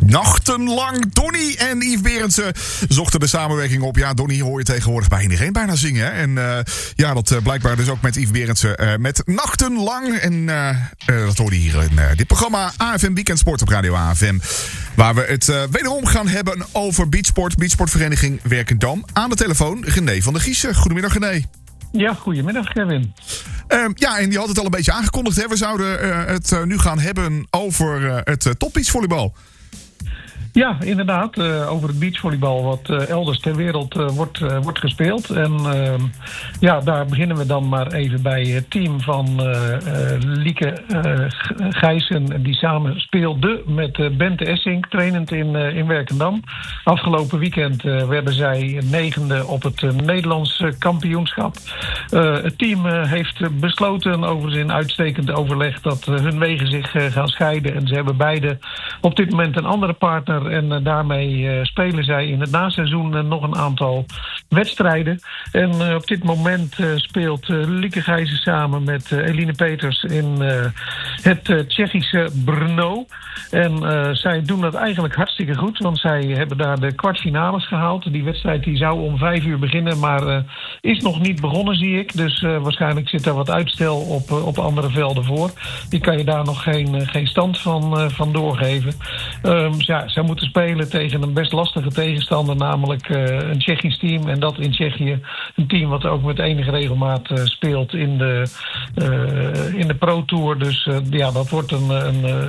Nachtenlang. Donny en Yves Berendsen zochten de samenwerking op. Ja, Donny hoor je tegenwoordig bij iedereen bijna zingen. Hè? En dat blijkbaar dus ook met Yves Berendsen met Nachtenlang. En dat hoorde je hier in dit programma AFM Weekend Sport op Radio AFM. Waar we het wederom gaan hebben over beachsport. Beachsportvereniging Werkendam. Aan de telefoon René van der Giezen. Goedemiddag René. Ja, goedemiddag Kevin. En je had het al een beetje aangekondigd. Hè? We zouden het nu gaan hebben over het topbeachvolleybal. Ja, inderdaad. Over het beachvolleybal wat elders ter wereld wordt gespeeld. En daar beginnen we dan maar even bij het team van Lieke Gijssen. Die samen speelde met Bente Essink, trainend in Werkendam. Afgelopen weekend werden zij 9e op het Nederlands kampioenschap. Het team heeft besloten, overigens in uitstekend overleg, dat hun wegen zich gaan scheiden. En ze hebben beide op dit moment een andere partner. En daarmee spelen zij in het naseizoen nog een aantal wedstrijden. En op dit moment speelt Lieke Gijzen samen met Eline Peters in het Tsjechische Brno. En zij doen dat eigenlijk hartstikke goed, want zij hebben daar de kwartfinales gehaald. Die wedstrijd die zou om 5 uur beginnen, maar is nog niet begonnen, zie ik. Dus waarschijnlijk zit daar wat uitstel op andere velden voor. Die kan je daar nog geen stand van doorgeven. Zij moeten spelen tegen een best lastige tegenstander, namelijk een Tsjechisch team. En dat in Tsjechië een team wat ook met enige regelmaat speelt in de Pro Tour. Dus dat wordt een